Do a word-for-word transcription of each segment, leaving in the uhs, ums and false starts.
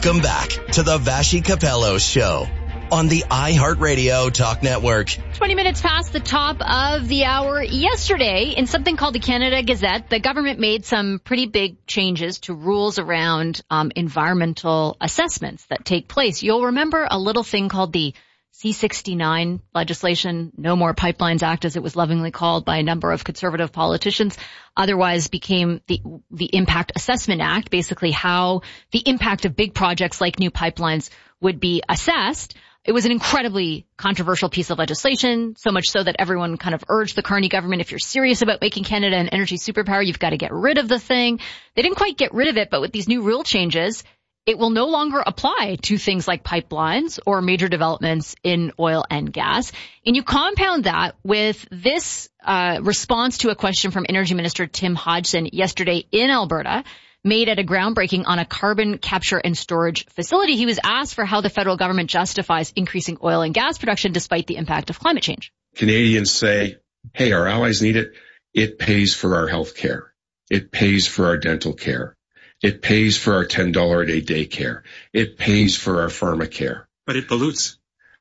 Welcome back to the Vassy Capello Show on the iHeartRadio Talk Network. twenty minutes past the top of the hour. Yesterday, in something called the Canada Gazette, the government made some pretty big changes to rules around um, environmental assessments that take place. You'll remember a little thing called the C sixty-nine legislation, No More Pipelines Act, as it was lovingly called by a number of conservative politicians, otherwise became the the Impact Assessment Act, basically how the impact of big projects like new pipelines would be assessed. It was an incredibly controversial piece of legislation, so much so that everyone kind of urged the Carney government, if you're serious about making Canada an energy superpower, you've got to get rid of the thing. They didn't quite get rid of it, but with these new rule changes, it will no longer apply to things like pipelines or major developments in oil and gas. And you compound that with this uh response to a question from Energy Minister Tim Hodgson yesterday in Alberta, made at a groundbreaking on a carbon capture and storage facility. He was asked for how the federal government justifies increasing oil and gas production despite the impact of climate change. Canadians say, hey, our allies need it. It pays for our health care. It pays for our dental care. It pays for our ten dollars a day daycare. It pays for our pharma care. But it pollutes.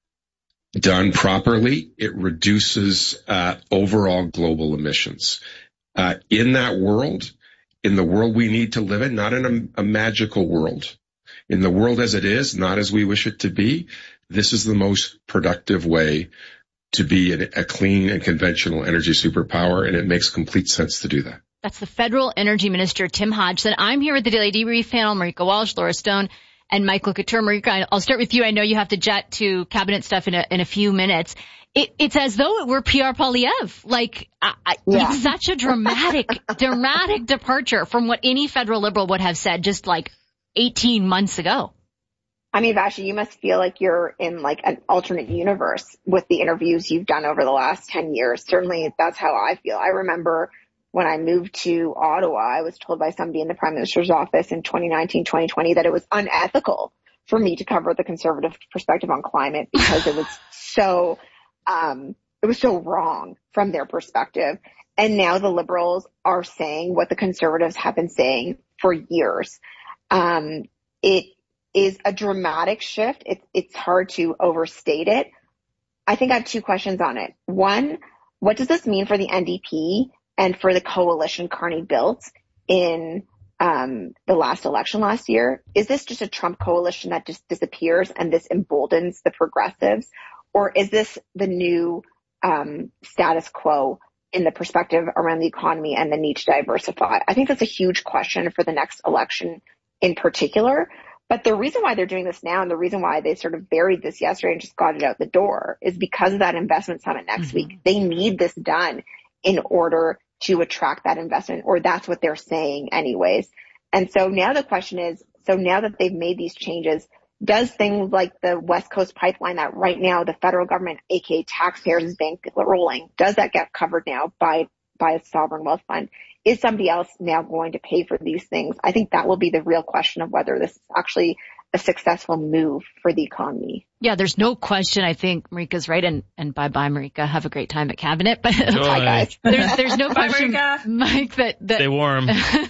Done properly, it reduces uh overall global emissions. Uh in that world, in the world we need to live in, not in a, a magical world, in the world as it is, not as we wish it to be, this is the most productive way to be an, a clean and conventional energy superpower, and it makes complete sense to do that. That's the Federal Energy Minister, Tim Hodgson. I'm here with the Daily Debrief panel, Marika Walsh, Laura Stone, and Michael Couture. Marika, I'll start with you. I know you have to jet to cabinet stuff in a, in a few minutes. It, it's as though it were Pierre Poilievre. Like, I, I, yeah. It's such a dramatic, dramatic departure from what any federal liberal would have said just like eighteen months ago. I mean, Vassy, you must feel like you're in like an alternate universe with the interviews you've done over the last ten years. Certainly that's how I feel. I remember when I moved to Ottawa, I was told by somebody in the Prime Minister's office in twenty nineteen, twenty twenty that it was unethical for me to cover the conservative perspective on climate because it was so, um, it was so wrong from their perspective. And now the Liberals are saying what the Conservatives have been saying for years. Um, it is a dramatic shift. It's, it's hard to overstate it. I think I have two questions on it. One, what does this mean for the N D P and for the coalition Carney built in um the last election last year? Is this just a Trump coalition that just disappears and this emboldens the progressives? Or is this the new um status quo in the perspective around the economy and the need to diversify? I think that's a huge question for the next election in particular. But the reason why they're doing this now and the reason why they sort of buried this yesterday and just got it out the door is because of that investment summit next mm-hmm. week. They need this done in order to attract that investment, or that's what they're saying anyways. And so now the question is, so now that they've made these changes, does things like the West Coast pipeline that right now the federal government, aka taxpayers, is bankrolling, does that get covered now by, by a sovereign wealth fund? Is somebody else now going to pay for these things? I think that will be the real question of whether this is actually a successful move for the economy. Yeah, there's no question. I think Marika's right. And, and bye-bye, Marika. Have a great time at cabinet. But bye, guys. There's, there's no Bye, question, Marika. Mike, that, that, stay warm.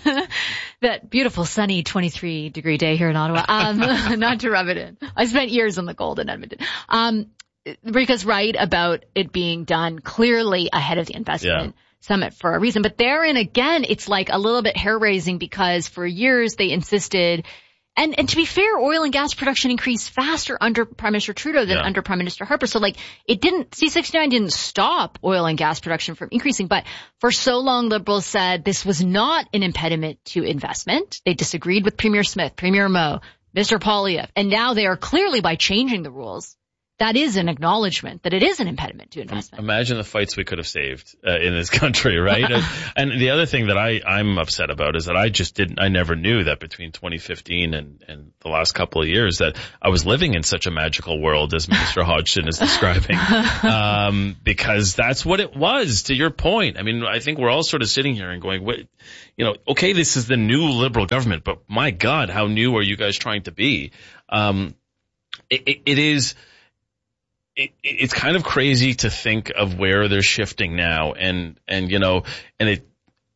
that beautiful sunny twenty-three degree day here in Ottawa. Um, not to rub it in. I spent years in the cold in Edmonton. Um, Marika's right about it being done clearly ahead of the investment. Yeah. Summit for a reason. But therein again, it's like a little bit hair raising because for years they insisted, and, and to be fair, oil and gas production increased faster under Prime Minister Trudeau than yeah. under Prime Minister Harper. So like it didn't, C sixty-nine didn't stop oil and gas production from increasing, but for so long Liberals said this was not an impediment to investment. They disagreed with Premier Smith, Premier Moe, Mister Poilievre, and now they are clearly, by changing the rules, that is an acknowledgement that it is an impediment to investment. Imagine the fights we could have saved uh, in this country, right? and, and the other thing that I, I'm upset about is that I just didn't, I never knew that between twenty fifteen and, and the last couple of years that I was living in such a magical world as Minister Hodgson is describing. Um, because that's what it was, to your point. I mean, I think we're all sort of sitting here and going, wait, you know, okay, this is the new Liberal government, but my God, how new are you guys trying to be? Um, it, it, it is, It, it's kind of crazy to think of where they're shifting now, and and you know, and it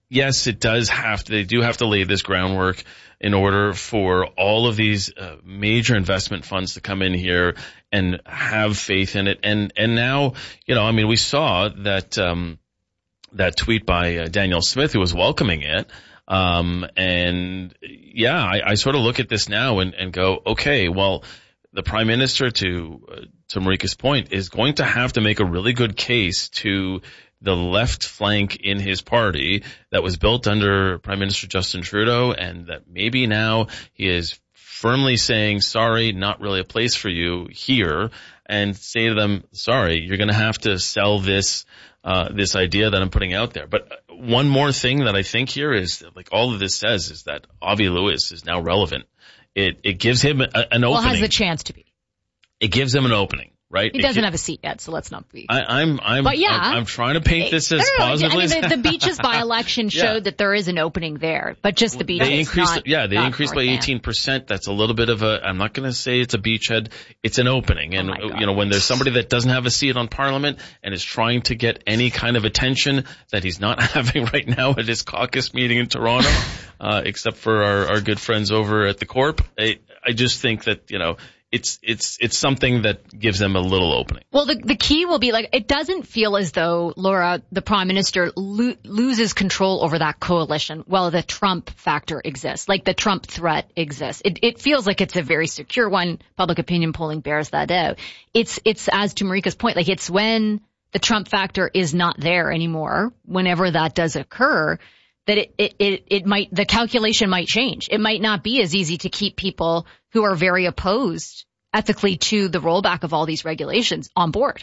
yes, it does have to, they do have to lay this groundwork in order for all of these uh, major investment funds to come in here and have faith in it. And, and now, you know, I mean, we saw that, um, that tweet by uh, Danielle Smith, who was welcoming it. Um, and yeah, I, I sort of look at this now and, and go, okay, well, the Prime Minister, to, uh, to Marika's point, is going to have to make a really good case to the left flank in his party that was built under Prime Minister Justin Trudeau, and that maybe now he is firmly saying, sorry, not really a place for you here, and say to them, sorry, you're going to have to sell this, uh, this idea that I'm putting out there. But one more thing that I think here is, like, all of this says is that Avi Lewis is now relevant. It, it gives him a, an opening. Well, has the chance to be. It gives him an opening. Right? He doesn't have a seat yet, so let's not be. I, I'm, I'm, but yeah, I'm, I'm trying to paint this as no, no, positively. I mean, the, the Beaches by-election showed yeah. that there is an opening there, but just the Beaches. They increased, not, yeah, they increased by eighteen percent. That's a little bit of a, I'm not going to say it's a beachhead. It's an opening. And, oh you know, when there's somebody that doesn't have a seat on Parliament and is trying to get any kind of attention that he's not having right now at his caucus meeting in Toronto, uh, except for our, our good friends over at the Corp, I, I just think that, you know, It's, it's, it's something that gives them a little opening. Well, the, the key will be, like, it doesn't feel as though, Laura, the Prime Minister lo- loses control over that coalition while the Trump factor exists, like the Trump threat exists. It, it feels like it's a very secure one. Public opinion polling bears that out. It's, it's, as to Marika's point, like, it's when the Trump factor is not there anymore, whenever that does occur, that it, it, it, it might, the calculation might change. It might not be as easy to keep people who are very opposed ethically to the rollback of all these regulations on board.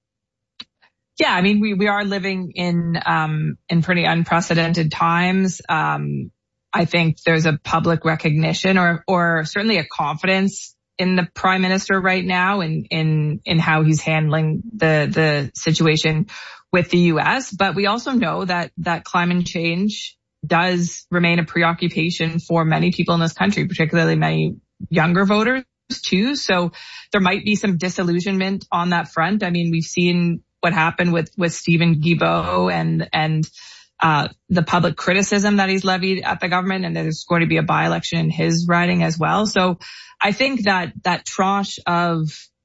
Yeah, I mean, we, we are living in, um, in pretty unprecedented times. Um, I think there's a public recognition or, or certainly a confidence in the Prime Minister right now in, in, in how he's handling the, the situation with the U S. But we also know that, that climate change does remain a preoccupation for many people in this country, particularly many younger voters too. So there might be some disillusionment on that front. I mean, we've seen what happened with, with Stephen Guilbeault and, and, uh, the public criticism that he's levied at the government. And there's going to be a by-election in his riding as well. So I think that that tranche of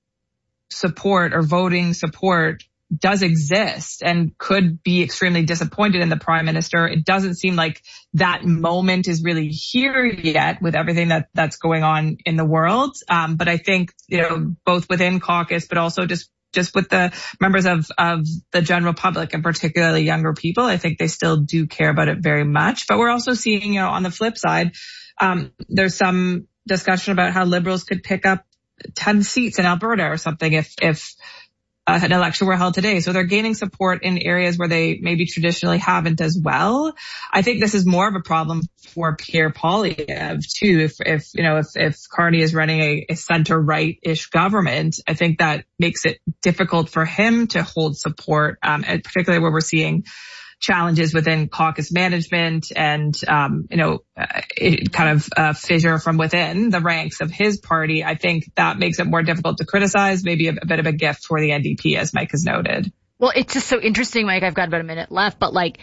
support or voting support does exist and could be extremely disappointed in the Prime Minister. It doesn't seem like that moment is really here yet with everything that that's going on in the world. Um, but I think, you know, both within caucus, but also just, just with the members of, of the general public and particularly younger people, I think they still do care about it very much. But we're also seeing, you know, on the flip side, um, there's some discussion about how Liberals could pick up ten seats in Alberta or something if, if, Uh, an election were held today. So they're gaining support in areas where they maybe traditionally haven't as well. I think this is more of a problem for Pierre Poilievre too. If, if, you know, if, if Carney is running a, a center-right-ish government, I think that makes it difficult for him to hold support, um, and particularly where we're seeing challenges within caucus management and, um, you know, uh, it kind of uh, fissure from within the ranks of his party. I think that makes it more difficult to criticize, maybe a, a bit of a gift for the N D P, as Mike has noted. Well, it's just so interesting, Mike. I've got about a minute left, but like,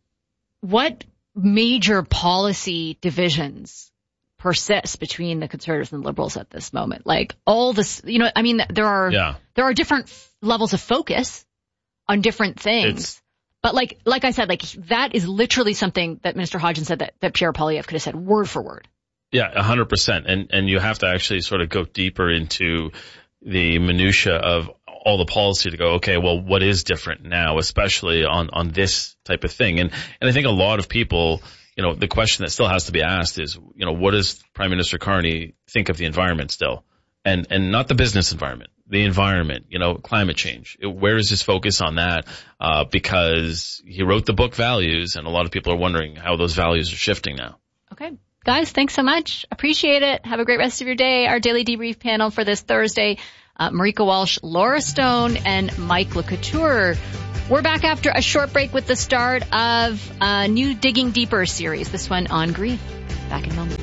what major policy divisions persist between the Conservatives and the Liberals at this moment? Like all this, you know, I mean, there are, yeah. there are different f- levels of focus on different things. It's- But like, like I said, like that is literally something that Minister Hodgson said that, that Pierre Poilievre could have said word for word. Yeah, a hundred percent. And, and you have to actually sort of go deeper into the minutia of all the policy to go, okay, well, what is different now, especially on, on this type of thing? And, and I think a lot of people, you know, the question that still has to be asked is, you know, what does Prime Minister Carney think of the environment still? And, and not the business environment, the environment, you know, climate change. Where is his focus on that? Uh, because he wrote the book Values, and a lot of people are wondering how those values are shifting now. Okay. Guys, thanks so much. Appreciate it. Have a great rest of your day. Our daily debrief panel for this Thursday, uh, Marika Walsh, Laura Stone, and Mike LeCouture. We're back after a short break with the start of a new Digging Deeper series, this one on grief. Back in a moment.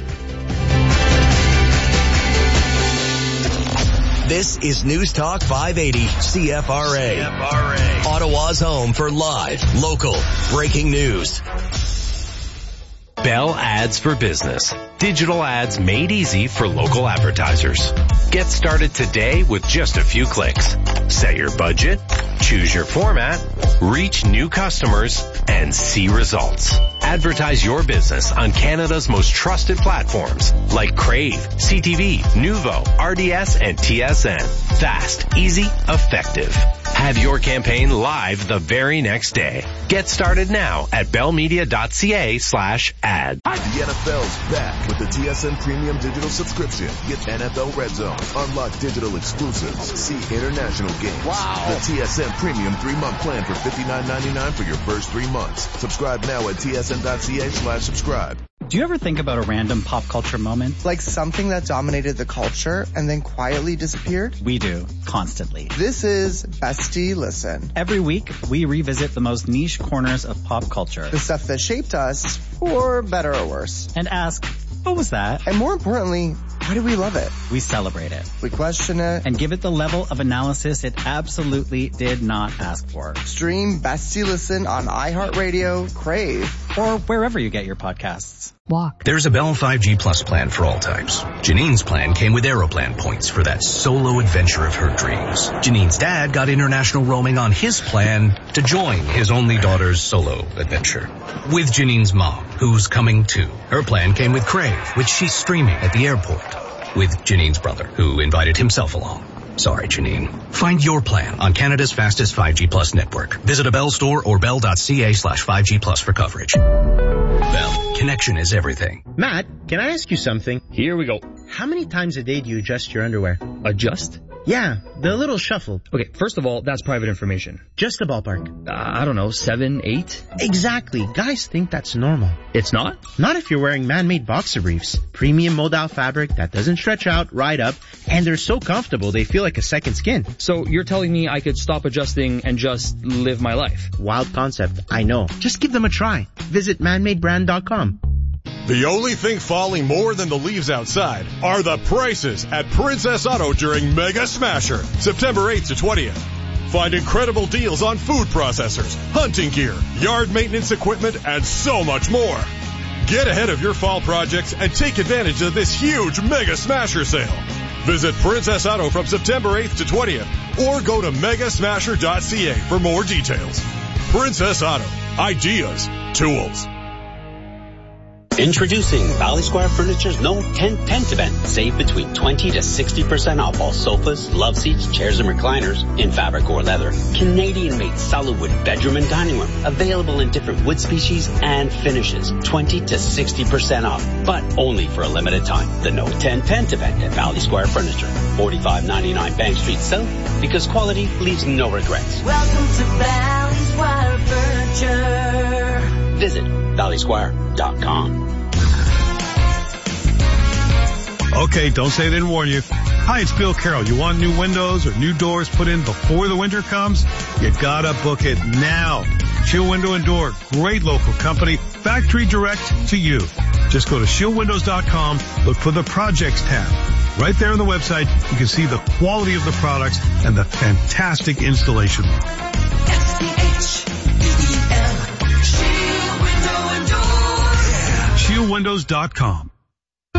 This is News Talk five eighty C F R A. C F R A. Ottawa's home for live, local, breaking news. Bell Ads for Business. Digital ads made easy for local advertisers. Get started today with just a few clicks. Set your budget, choose your format, reach new customers, and see results. Advertise your business on Canada's most trusted platforms like Crave, C T V, Nuvo, R D S, and T S N. Fast, easy, effective. Have your campaign live the very next day. Get started now at bellmedia.ca slash ad. The N F L's back with the T S N Premium Digital Subscription. Get N F L Red Zone, unlock digital exclusives, see international games. Wow. The T S N Premium three-month plan for fifty-nine ninety-nine for your first three months. Subscribe now at tsn.ca slash subscribe. Do you ever think about a random pop culture moment? Like something that dominated the culture and then quietly disappeared? We do, constantly. This is Bestie Listen. Every week, we revisit the most niche corners of pop culture. The stuff that shaped us, for better or worse. And ask, what was that? And more importantly, why do we love it? We celebrate it. We question it. And give it the level of analysis it absolutely did not ask for. Stream Bestie Listen on iHeartRadio, Crave, or wherever you get your podcasts. Walk. There's a Bell five G Plus plan for all types. Janine's plan came with Aeroplan points for that solo adventure of her dreams. Janine's dad got international roaming on his plan to join his only daughter's solo adventure. With Janine's mom, who's coming too. Her plan came with Crave, which she's streaming at the airport. With Janine's brother, who invited himself along. Sorry, Janine. Find your plan on Canada's fastest five G Plus network. Visit a Bell store or bell.ca slash 5G Plus for coverage. Bell. Connection is everything. Matt, can I ask you something? Here we go. How many times a day do you adjust your underwear? Adjust? Yeah, the little shuffle. Okay, first of all, that's private information. Just a ballpark. Uh, I don't know, seven, eight? Exactly. Guys think that's normal. It's not? Not if you're wearing man-made boxer briefs. Premium moldal fabric that doesn't stretch out, right up, and they're so comfortable they feel like a second skin. So you're telling me I could stop adjusting and just live my life? Wild concept, I know. Just give them a try. Visit man made brand dot com. The only thing falling more than the leaves outside are the prices at Princess Auto during Mega Smasher, September eighth to twentieth. Find incredible deals on food processors, hunting gear, yard maintenance equipment, and so much more. Get ahead of your fall projects and take advantage of this huge Mega Smasher sale. Visit Princess Auto from September eighth to twentieth or go to mega smasher dot c a for more details. Princess Auto. Ideas. Tools. Introducing Valley Square Furniture's No ten Tent event. Save between twenty to sixty percent off all sofas, love seats, chairs, and recliners in fabric or leather. Canadian-made solid wood bedroom and dining room. Available in different wood species and finishes. twenty to sixty percent off, but only for a limited time. The No ten Tent event at Valley Square Furniture. forty-five ninety-nine Bank Street South, because quality leaves no regrets. Welcome to Valley Square Furniture. Visit valley square dot com. Okay, don't say I didn't warn you. Hi, it's Bill Carroll. You want new windows or new doors put in before the winter comes? You gotta book it now. Shield Window and Door, great local company, factory direct to you. Just go to shield windows dot com, look for the Projects tab. Right there on the website, you can see the quality of the products and the fantastic installation work. S C H E E L, Shield Window and Door. shield windows dot com.